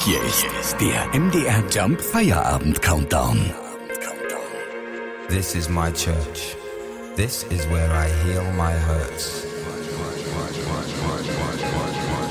Hier ist der MDR Jump Feierabend Countdown. This is my church. This is where I heal my hurts.